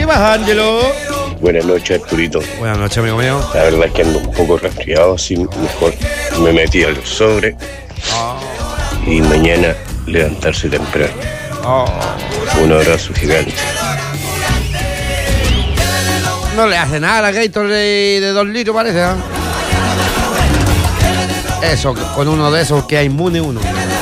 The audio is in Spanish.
más, Ángelo? Buenas noches, Arturito. Buenas noches, amigo mío. La verdad es que ando un poco resfriado, así mejor me metí al sobre. Y mañana levantarse temprano. Un abrazo gigante. No le hace nada a la Gatorade de 2 litros, parece, ¿eh? Eso, con uno de esos que hay inmune uno.